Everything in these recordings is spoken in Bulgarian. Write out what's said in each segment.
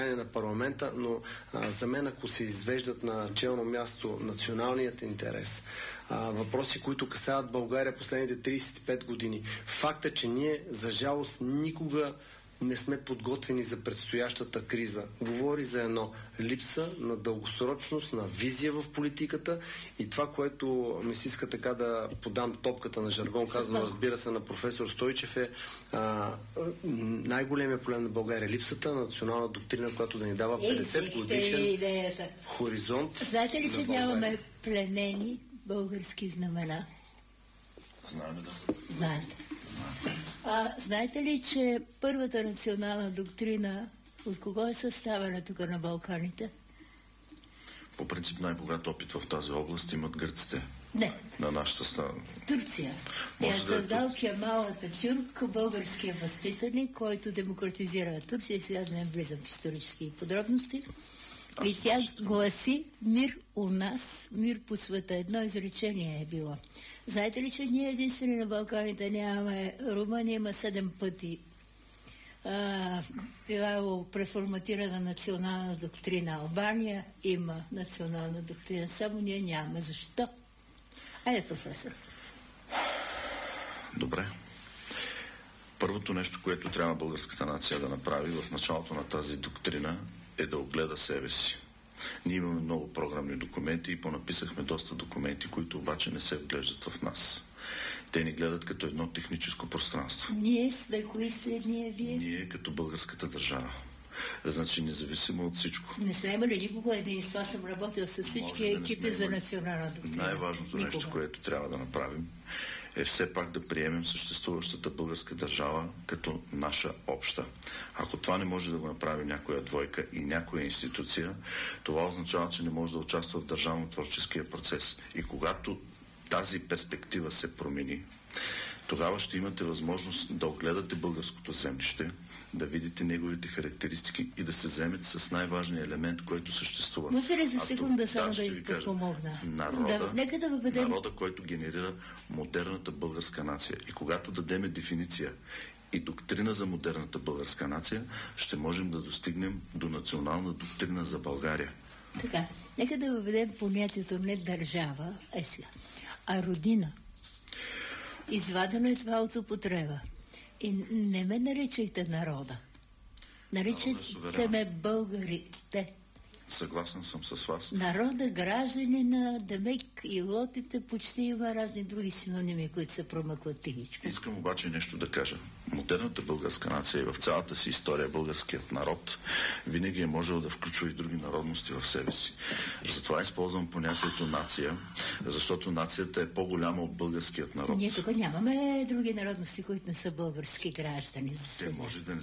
на парламента, но за мен, ако се извеждат на челно място националният интерес, въпроси, които касаят България последните 35 години, факта, че ние, за жалост, никога не сме подготвени за предстоящата криза, говори за едно липса на дългосрочност, на визия в политиката и това, което ми се иска така да подам топката на жаргон, казано, разбира се, на професор Стойчев, е най-големия проблем на България, липсата на национална доктрина, която да ни дава 50 годишен хоризонт. Знаете ли, че нямаме пленени български знамена? Знаем да. Знаете. Знаете ли, че първата национална доктрина от кого е съставена тук на Балканите? По принцип най-богат опит в тази област имат гърците. Не. На нашата страна. Турция. Тя създал Кемал Ататюрк, българския възпитаник, който демократизира Турция. Сега да не влизам в исторически подробности. И тя гласи: мир у нас, мир по света. Едно изречение е било. Знаете ли, че ние единствени на Балканите нямаме? Румъния има 7 пъти била преформатирана национална доктрина. Албания има национална доктрина. Само ние нямаме. Защо? Айде, професор. Добре. Първото нещо, което трябва българската нация да направи в началото на тази доктрина, е да огледа себе си. Ние имаме много програмни документи и понаписахме доста документи, които обаче не се вглеждат в нас. Те ни гледат като едно техническо пространство. Ние сме, кои сте ние, вие? Ние като българската държава. Значи, независимо от всичко. Не сме имали никога единство. Аз съм работил с всички екипи за национална доктрина. Най-важното нещо, което трябва да направим, е все пак да приемем съществуващата българска държава като наша обща. Ако това не може да го направи някоя двойка и някоя институция, това означава, че не може да участва в държавно-творческия процес. И когато тази перспектива се промени, тогава ще имате възможност да огледате българското землище, да видите неговите характеристики и да се вземете с най-важния елемент, който съществува. Може ли за секунда само да ви подпомогна? Народа, който генерира модерната българска нация. И когато дадеме дефиниция и доктрина за модерната българска нация, ще можем да достигнем до национална доктрина за България. Така, нека да въведем понятието не държава, а родина. Извадено е това от употреба. И не ме наричайте народа. Наричайте ме българите. Съгласен съм с вас. Народа, гражданина, демек и лотите, почти има разни други синоними, които се промъкват тихичко. Искам обаче нещо да кажа. Модерната българска нация и в цялата си история българският народ винаги е можел да включва и други народности в себе си. Затова използвам понятието нация, защото нацията е по-голяма от българският народ. Ние тук нямаме други народности, които не са български граждани. Те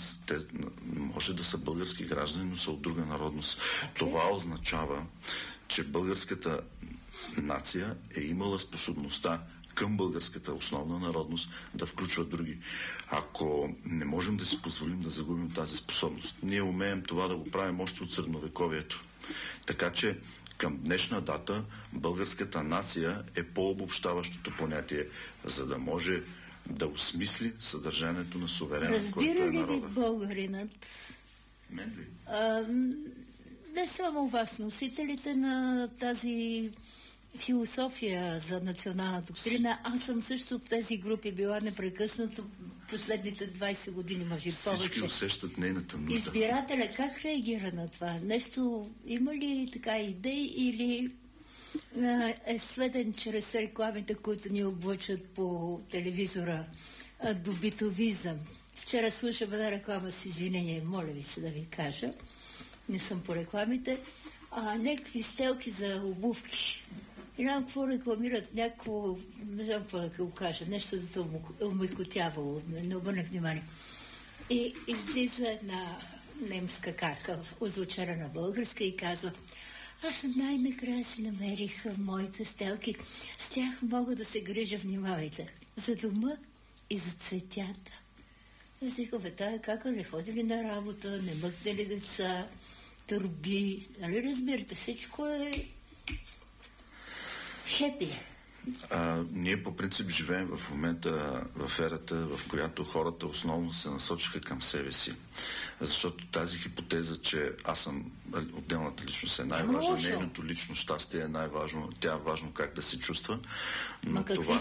може да са български граждани, но са от друга народност. Това означава, че българската нация е имала способността към българската основна народност да включва други. Ако не можем да си позволим да загубим тази способност, ние умеем това да го правим още от средновековието. Така че към днешна дата българската нация е по-обобщаващото понятие, за да може да осмисли съдържанието на суверена, който е народа. Разбира ли ви българинът? Мен ли? Не само вас, носителите на тази философия за национална доктрина. Аз съм също в тези групи била непрекъснато последните 20 години, може и повече. Всички усещат нейната нужда. Избирателя как реагира на това? Нещо има ли така идеи или е сведен чрез рекламите, които ни облъчат по телевизора до битовизъм? Вчера слушам една реклама с извинение, моля ви се да ви кажа. Не съм по рекламите. Някакви стелки за обувки. И знам какво рекламират, някакво, не знам какво да го кажа, нещо за това омекотявало, не обърнах внимание. И излиза една немска карка, озвучена на българска и казва: аз най-накрая си намерих моите стелки. С тях мога да се грижа, внимавайте, за дома и за цветята. Аз викам, тая кака не ходи ли на работа, не мъкне ли деца, турби, нали разбирате, всичко е хепи. Ние по принцип живеем в момента в ерата, в която хората основно се насочиха към себе си. Защото тази хипотеза, че аз съм отделната личност е най-важна, нейното лично щастие е най-важно, тя е важно как да се чувства. Но това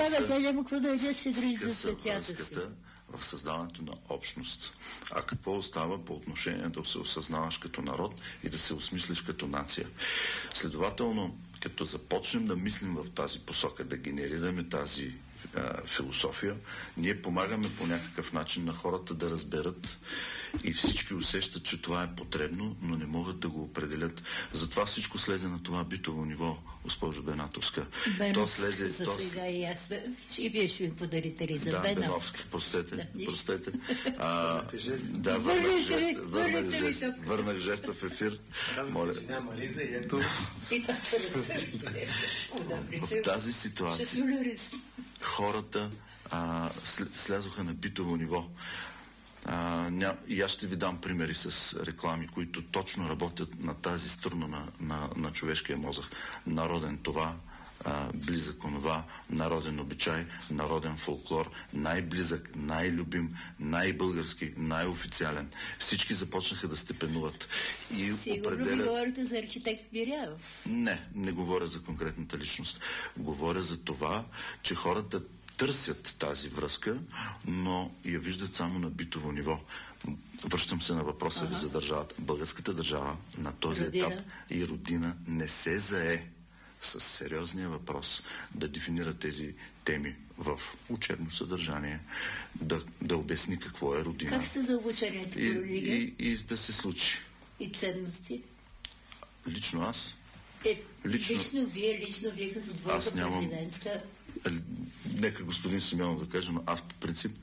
скъса в създаването на общност. А какво остава по отношение да се осъзнаваш като народ и да се осмислиш като нация? Следователно, като започнем да мислим в тази посока, да генерираме тази философия, ние помагаме по някакъв начин на хората да разберат и всички усещат, че това е потребно, но не могат да го определят. Затова всичко слезе на това битово ниво, госпожо Бенатовска. Беновски, за сега и аз. И вие ще ми подарите ли за Бенов? Да, Беновски, простете. Върнах жеста в ефир. Моля. И това се разсърдите. В тази ситуация хората слязоха на битово ниво. И аз ще ви дам примери с реклами, които точно работят на тази струна на човешкия мозък. Народен това, близък онова, народен обичай, народен фолклор, най-близък, най-любим, най-български, най-официален. Всички започнаха да степенуват. Сигурно ви говорите за архитект Мирянов. Не говоря за конкретната личност. Говоря за това, че хората търсят тази връзка, но я виждат само на битово ниво. Връщам се на въпроса ви за държавата. Българската държава на този етап и родина не се зае с сериозния въпрос да дефинира тези теми в учебно съдържание, да обясни какво е родина. Как сте за обучението по религия? И да се случи. И ценности? Лично аз. Лично вие като двойка президентска. Нека господин Симеонов да каже, но аз по принцип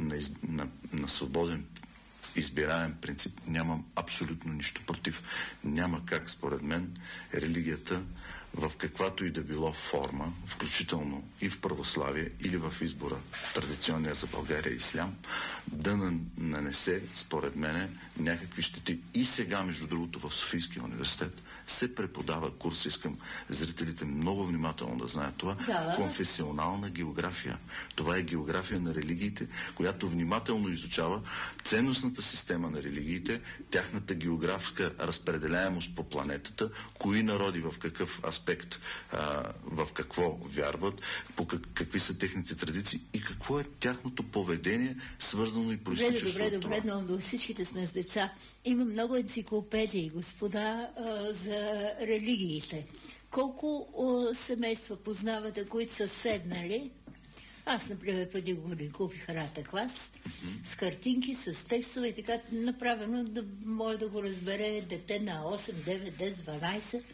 на свободен избираем принцип нямам абсолютно нищо против. Няма как, според мен, религията в каквато и да било форма, включително и в православие или в избора традиционния за България ислям, да нанесе, според мене, някакви щети. И сега, между другото, в Софийския университет се преподава курс, искам зрителите много внимателно да знаят това, конфесионална география. Това е география на религиите, която внимателно изучава ценностната система на религиите, тяхната географска разпределяемост по планетата, кои народи в какъв аспект, в какво вярват, какви са техните традиции и какво е тяхното поведение, свързано и произтичащо от това. Добре, но всичките сме с деца. Има много енциклопедии, господа, за религиите. Колко семейства познавате, които са седнали? Аз, например, преди години купих Рата клас с картинки, с текстове и така направено, да може да го разбере дете на 8, 9, 10,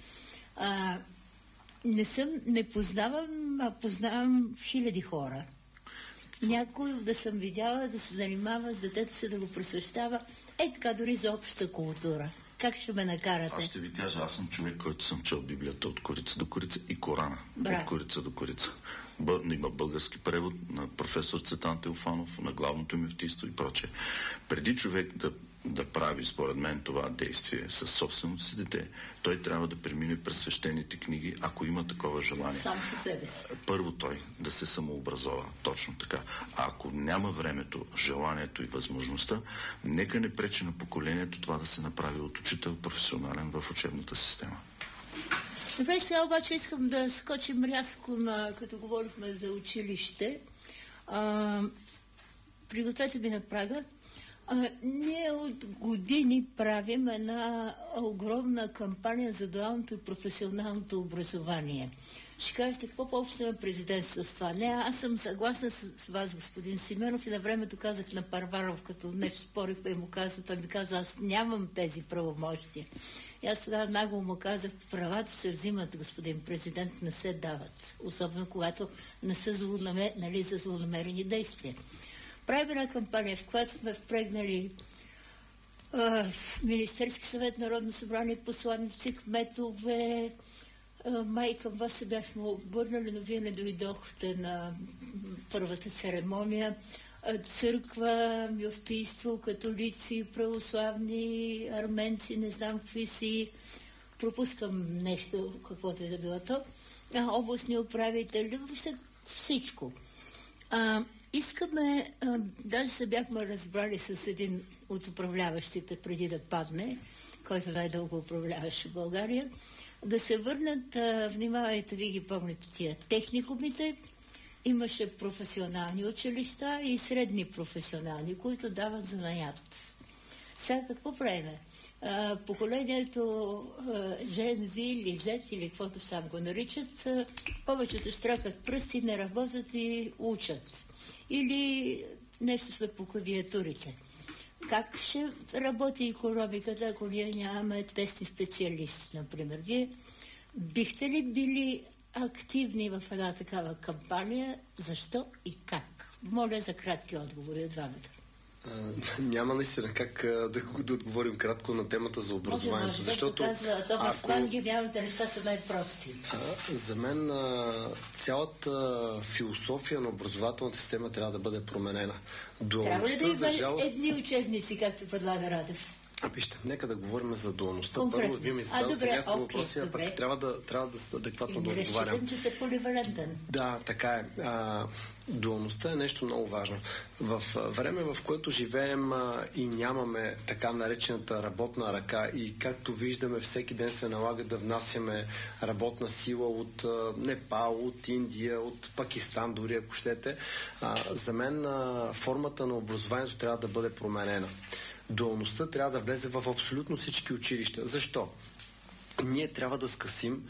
12. Не познавам, а познавам хиляди хора. Някой да съм видяла да се занимава с детето си, да го просвещава. Така дори за обща култура. Как ще ме накарате? Аз ще ви кажа, аз съм човек, който съм чел Библията от корица до корица и Корана от корица до корица. Има български превод на професор Цветан Теофанов, на главното мюфтийство и прочее. Преди човек да прави, според мен, това действие със собственото си дете, той трябва да премине през свещените книги, ако има такова желание. Сам със себе си. Първо той да се самообразова, точно така. А ако няма времето, желанието и възможността, нека не пречи на поколението това да се направи от учител професионален в учебната система. Добре, сега обаче искам да скочим рязко като говорихме за училище. Пригответе ми на прага. Ние от години правим една огромна кампания за дуалното и професионалното образование. Ще кажете, какво по-общо има президентство с това? Не, аз съм съгласна с вас, господин Сименов, и на времето казах на Парваров, като нещо спорихме и му каза, той ми каза, аз нямам тези правомощия. И аз тогава нагло му казах, правата се взимат, господин президент, не се дават. Особено когато не са за злонамерени действия. Правим една кампания, в която сме впрегнали Министерски съвет, Народно събрание, посланици, кметове. Май към вас се бяхме обърнали, но вие не дойдохте на първата церемония. Църква, мюфтийство, католици, православни, арменци, не знам какви си. Пропускам нещо, каквото и да било то. областни управители, въобще всичко. Искаме, даже се бяхме разбрали с един от управляващите преди да падне, който най-дълго управляваше България, да се върнат, внимавайте, ви ги помните тия техникумите, имаше професионални училища и средни професионални, които дават занаят. Сега какво правиме? Поколението Gen Z или Z или каквото сам го наричат, повечето штракат пръсти, не работят и учат. Или нещо след по клавиатурите. Как ще работи икономиката, ако ние нямаме тести специалисти, например? Вие бихте ли били активни в една такава кампания? Защо и как? Моля за кратки отговори от двамата. Няма наистина как да отговорим кратко на темата за образованието. Може, защото казва, Томас Ман, гениалните неща са най-прости. За мен цялата философия на образователната система трябва да бъде променена. Трябва ли да има едни учебници, както предлага Радев? Вижте, нека да говорим за дуалността. Първо, вие ми зададохте някакви въпроси, а пък трябва да адекватно да отговарям. Разчитам, че се поливалентен. Да, така е. Дуалността е нещо много важно. В време, в което живеем и нямаме така наречената работна ръка и както виждаме, всеки ден се налага да внасяме работна сила от Непал, от Индия, от Пакистан, дори ако щете, за мен формата на образованието трябва да бъде променена. Дуалността трябва да влезе в абсолютно всички училища. Защо? Ние трябва да скъсим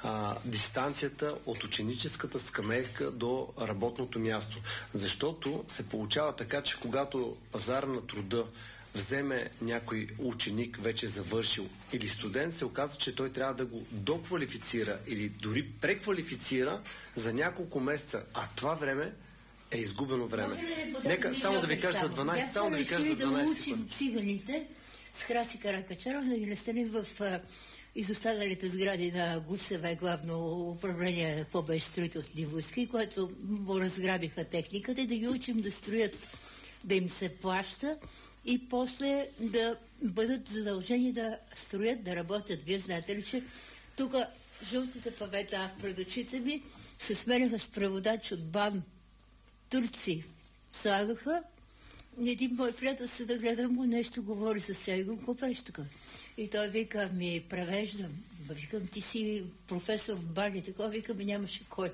дистанцията от ученическата скамейка до работното място. Защото се получава така, че когато пазар на труда вземе някой ученик, вече завършил, или студент, се оказва, че той трябва да го доквалифицира или дори преквалифицира за няколко месеца. А това време е изгубено време. Нека само да ви кажа за 12. Само да ви кажа за 12. Да учим циганите с Краси Каракачаров, да ги настаним в изостаналите сгради на ГУСВ, главно управление, какво беше строителствени войски, което му разграбиха техниката и да ги учим да строят, да им се плаща и после да бъдат задължени да строят, да работят. Вие знаете ли, че тук жълтите павета пред очите ми се сменяха с преводач от БАН. Турци слагаха. Един мой приятел се да гледам го, нещо говори с тях и го купеш тук. И той вика, ми превеждам. Викам, ти си професор в Бали, такова, викам, нямаше кой.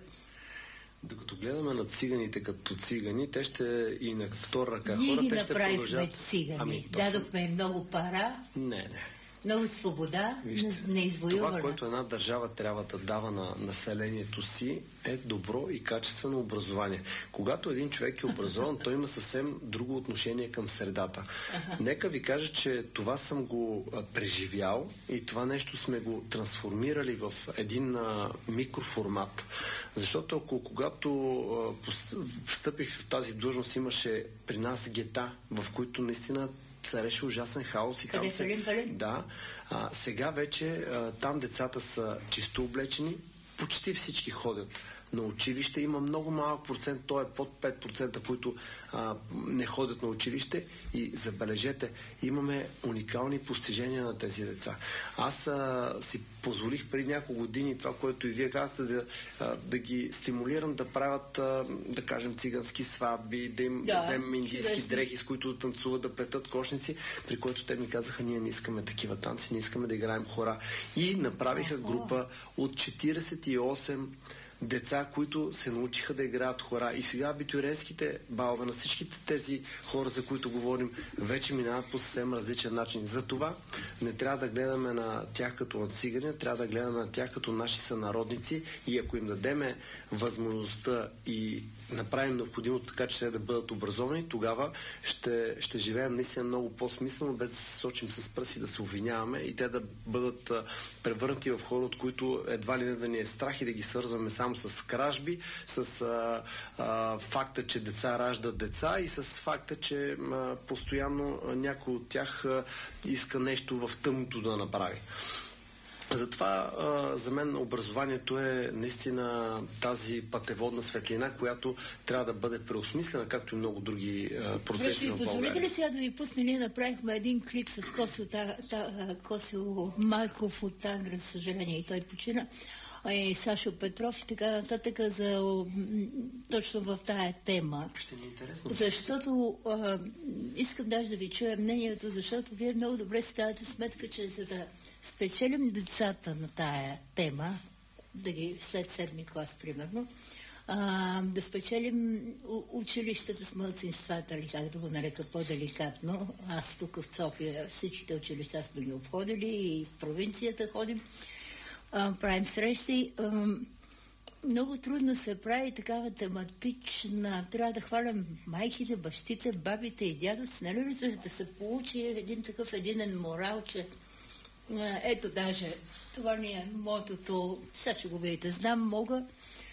Докато гледаме на циганите като цигани, те ще и на втора ръка ние хора, те ще направихме цигани. Дадохме им много пара. Не. Много свобода, неизвоювана. Това, което една държава трябва да дава на населението си, е добро и качествено образование. Когато един човек е образован, той има съвсем друго отношение към средата. Нека ви кажа, че това съм го преживял и това нещо сме го трансформирали в един микроформат. Защото когато встъпих в тази длъжност, имаше при нас гета, в които наистина цареше ужасен хаос. И там да. Сега вече там децата са чисто облечени, почти всички ходят на училище. Има много малък процент, то е под 5%, които не ходят на училище и забележете, имаме уникални постижения на тези деца. Аз си позволих преди няколко години това, което и вие казахте, да ги стимулирам да правят, да кажем, цигански сватби, да им вземем индийски дрехи, с които да танцуват, да плетат кошници, при което те ми казаха, ние не искаме такива танци, не искаме да играем хора. И направиха група от 48 деца, които се научиха да играят хора. И сега абитуриентските балове на всичките тези хора, за които говорим, вече минават по съвсем различен начин. Затова не трябва да гледаме на тях като на цигани, трябва да гледаме на тях като наши сънародници и ако им дадеме възможността и направим необходимото така, че те да бъдат образовани, тогава ще живеем наистина много по-смислено, без да се сочим с пръси, да се обвиняваме и те да бъдат превърнати в хора, от които едва ли не да ни е страх и да ги свързваме само с кражби, с факта, че деца раждат деца и с факта, че постоянно някой от тях иска нещо в тъмното да направи. Затова за мен образованието е наистина тази пътеводна светлина, която трябва да бъде преосмислена, както и много други процеси в България. Позволите ли сега да ви пусне? Ние направихме един клип с Косио Марков от Тангра, за съжаление, и той почина. и Сашо Петров и така нататък точно в тая тема. Ще ни е интересно. Защото искам даже да ви чуя мнението, защото вие много добре си давате сметка, че за да спечелим децата на тая тема, да ги след 7 клас, примерно, да спечелим училищата с малцинствата, или как да го нарека по-деликатно. Аз тук в София всичките училища сме ги обходили и в провинцията ходим, правим срещи. Много трудно се прави такава тематична. Трябва да хвалям майките, бащите, бабите и дядовци, нали, да се получи един такъв единен морал, че ето даже това ни е мотото, сега ще го видите, знам, мога.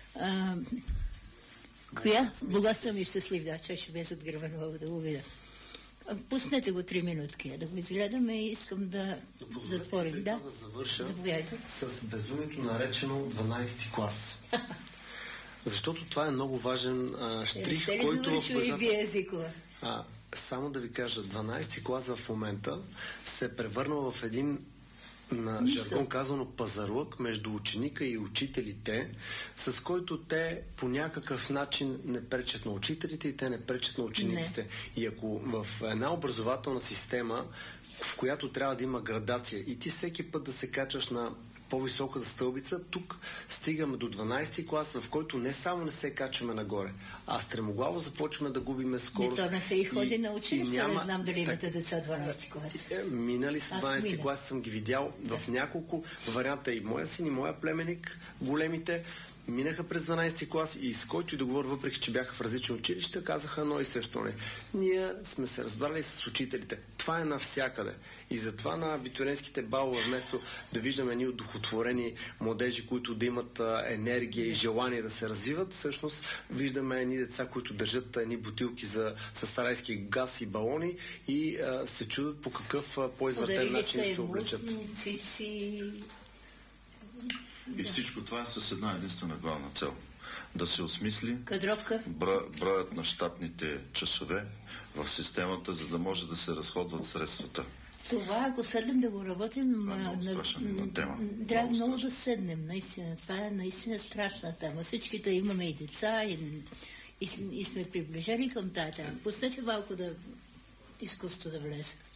Коя? Богат съм и щастлив, да, че ще бе зад гърба, мога да го видя. Пуснете го 3 минутки, да го изгледаме и искам да затворим. Да завърша заповядайте с безумието, наречено 12 клас. Защото това е много важен штрих, който... и вие езикова? Само да ви кажа, 12 клас в момента се е превърнал в един, на жаргон казано, пазарлък между ученика и учителите, с който те по някакъв начин не пречат на учителите и те не пречат на учениците. И ако в една образователна система, в която трябва да има градация и ти всеки път да се качваш на по-висока стълбица, тук стигаме до 12 клас, в който не само не се качваме нагоре, а стремоглаво започваме да губиме скорост. То не се и ходи на училище, не знам дали имате деца 12 клас. Минали с 12 клас, съм ги видял в няколко варианта. И моя син, и моя племенник, големите, минаха през 12 клас и с който и да говоря, въпреки че бяха в различни училища, казаха едно и също. Ние сме се разбрали с учителите. Това е навсякъде. И затова на абитуриентските балове, вместо да виждаме едни удохотворени младежи, които да имат енергия и желание да се развиват, всъщност виждаме едни деца, които държат едни бутилки с старайски газ и балони и се чудят по какъв по-извратен начин се облечат. И всичко това е с една единствена главна цел. Да се осмисли броят на щатните часове в системата, за да може да се разходват средствата. Това, ако седнем да го работим, трябва много да седнем, наистина. Това е наистина страшна тема. Всичките имаме и деца и сме приближени към тази тема. Пуснете малко да изкуство да влезе.